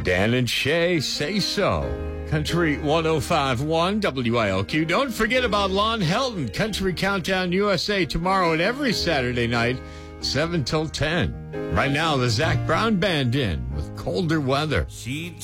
Dan and Shay Say So. Country 105.1 WILQ. Don't forget about Lon Helton, Country Countdown USA, tomorrow and every Saturday night, 7 till 10. Right now, the Zac Brown Band in with Colder Weather. She